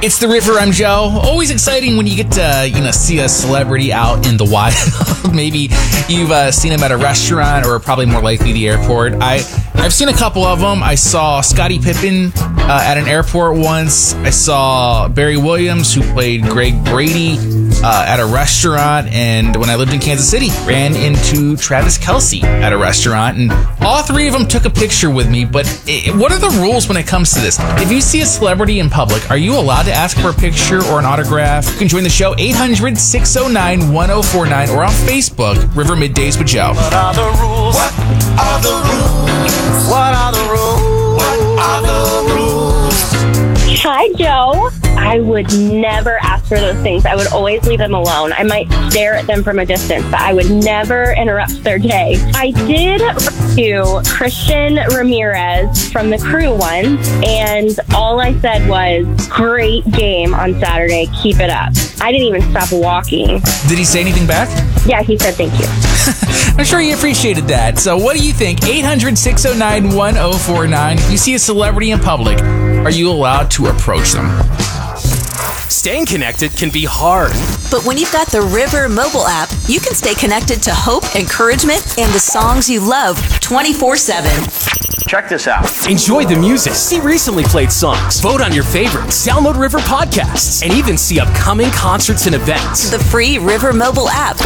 It's the River. I'm Joe. Always exciting when you get to, see a celebrity out in the wild. Maybe you've seen him at a restaurant or probably more likely the airport. I've seen a couple of them. I saw Scottie Pippen at an airport once. I saw Barry Williams, who played Greg Brady, at a restaurant. And when I lived in Kansas City, ran into Travis Kelce at a restaurant. And all three of them took a picture with me. But what are the rules when it comes to this? If you see a celebrity in public, are you allowed to ask for a picture or an autograph? You can join the show 800-609-1049 or on Facebook, River Middays with Joe. What are the rules? What are the rules? What are the rules? What are the rules? Hi, Joe. I would never ask for those things. I would always leave them alone. I might stare at them from a distance, but I would never interrupt their day. I did to Christian Ramirez from the Crew once, and all I said was, great game on Saturday. Keep it up. I didn't even stop walking. Did he say anything back? Yeah, he said thank you. I'm sure he appreciated that. So what do you think? 800-609-1049. If you see a celebrity in public, are you allowed to approach them? Staying connected can be hard. But when you've got the River mobile app, you can stay connected to hope, encouragement, and the songs you love 24/7. Check this out. Enjoy the music, see recently played songs, vote on your favorites, download River podcasts, and even see upcoming concerts and events. The free River mobile app.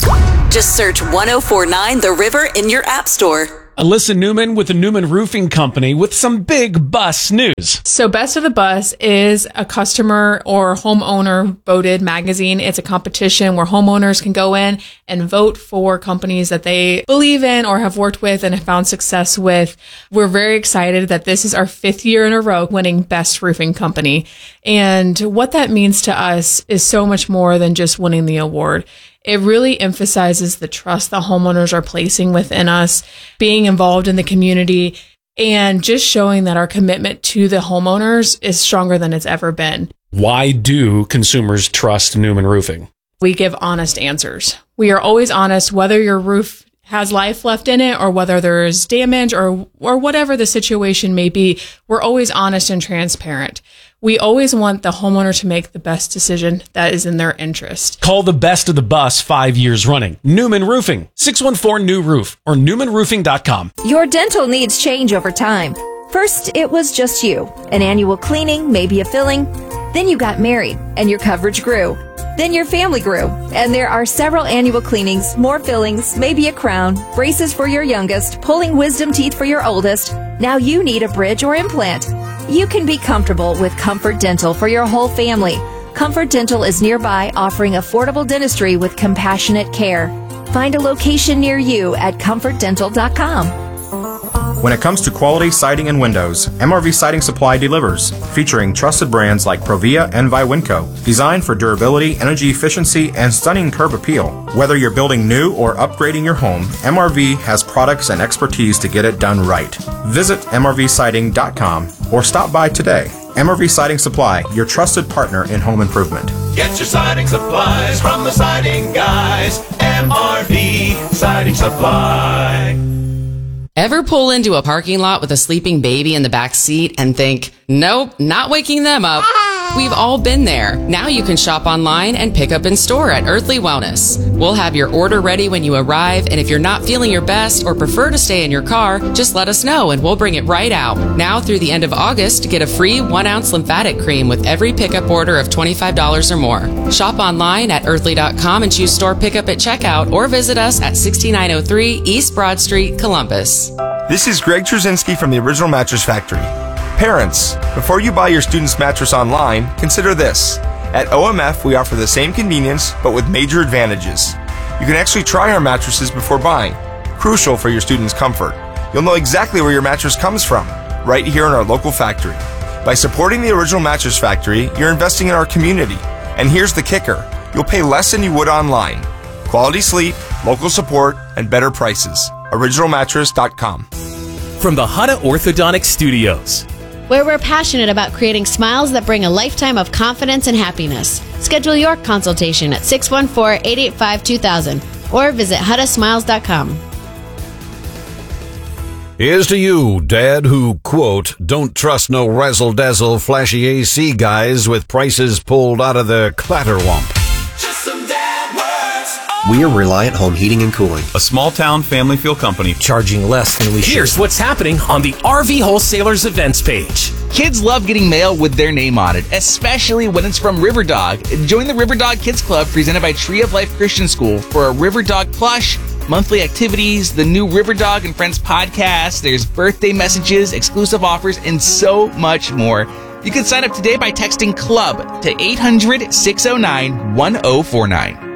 Just search 1049 The River in your app store. Alyssa Newman with the Newman Roofing Company with some big bus news. So Best of the Bus is a customer or homeowner voted magazine. It's a competition where homeowners can go in and vote for companies that they believe in or have worked with and have found success with. We're very excited that this is our 5th year in a row winning Best Roofing Company. And what that means to us is so much more than just winning the award. It really emphasizes the trust the homeowners are placing within us, being involved in the community, and just showing that our commitment to the homeowners is stronger than it's ever been. Why do consumers trust Newman Roofing? We give honest answers. We are always honest, whether your roof has life left in it or whether there's damage or whatever the situation may be. We're always honest and transparent. We always want the homeowner to make the best decision that is in their interest. Call the Best of the Bus 5 years running. Newman Roofing, 614-NEW-ROOF or newmanroofing.com. Your dental needs change over time. First, it was just you. An annual cleaning, maybe a filling. Then you got married and your coverage grew. Then your family grew, and there are several annual cleanings, more fillings, maybe a crown, braces for your youngest, pulling wisdom teeth for your oldest. Now you need a bridge or implant. You can be comfortable with Comfort Dental for your whole family. Comfort Dental is nearby, offering affordable dentistry with compassionate care. Find a location near you at comfortdental.com. When it comes to quality siding and windows, MRV Siding Supply delivers, featuring trusted brands like Provia and Viwinco, designed for durability, energy efficiency, and stunning curb appeal. Whether you're building new or upgrading your home, MRV has products and expertise to get it done right. Visit MRVsiding.com or stop by today. MRV Siding Supply, your trusted partner in home improvement. Get your siding supplies from the siding guys. MRV Siding Supply. Ever pull into a parking lot with a sleeping baby in the back seat and think, nope, not waking them up? We've all been there. Now you can shop online and pick up in store at Earthly Wellness. We'll have your order ready when you arrive, and if you're not feeling your best or prefer to stay in your car, just let us know and we'll bring it right out. Now through the end of August, get a free 1-ounce lymphatic cream with every pickup order of $25 or more. Shop online at earthly.com and choose store pickup at checkout, or visit us at 6903 East Broad Street, Columbus. This is Greg Trzynski from the Original Mattress Factory. Parents, before you buy your student's mattress online, consider this. At OMF, we offer the same convenience, but with major advantages. You can actually try our mattresses before buying, crucial for your student's comfort. You'll know exactly where your mattress comes from, right here in our local factory. By supporting the Original Mattress Factory, you're investing in our community. And here's the kicker. You'll pay less than you would online. Quality sleep, local support, and better prices. OriginalMattress.com. From the Hutta Orthodontic Studios, where we're passionate about creating smiles that bring a lifetime of confidence and happiness. Schedule your consultation at 614-885-2000 or visit HuttaSmiles.com. Here's to you, Dad, who, quote, don't trust no razzle-dazzle flashy AC guys with prices pulled out of their clatterwump. We are Reliant Home Heating and Cooling, a small-town family feel company charging less than we should. Here's what's happening on the RV Wholesalers events page. Kids love getting mail with their name on it, especially when it's from Riverdog. Join the Riverdog Kids Club presented by Tree of Life Christian School for a Riverdog plush, monthly activities, the new Riverdog and Friends podcast, there's birthday messages, exclusive offers, and so much more. You can sign up today by texting CLUB to 800-609-1049.